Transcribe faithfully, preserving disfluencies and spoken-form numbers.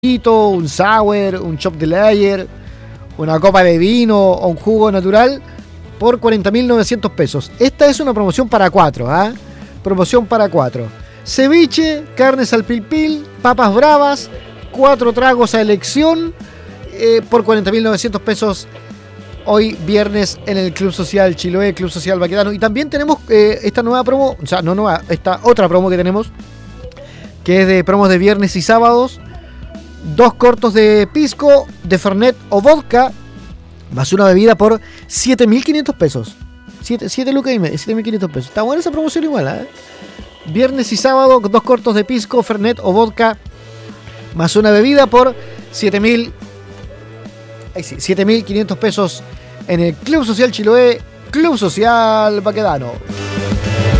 un sour, un chop de layer, una copa de vino o un jugo natural por cuarenta mil novecientos pesos. Esta es una promoción para cuatro, ¿ah? ¿eh? Promoción para cuatro. Ceviche, carnes al pil pil, papas bravas, cuatro tragos a elección eh, por cuarenta mil novecientos pesos. Hoy viernes en el Club Social Chiloé, Club Social Baquedano. Y también tenemos eh, esta nueva promo, o sea, no nueva, esta otra promo que tenemos, que es de promos de viernes y sábados. Dos cortos de pisco, de fernet o vodka, más una bebida por siete mil quinientos pesos. siete lucas y media, siete mil quinientos pesos. Está buena esa promoción igual, ¿eh? Viernes y sábado, dos cortos de pisco, fernet o vodka, más una bebida por siete mil quinientos pesos en el Club Social Chiloé, Club Social Baquedano.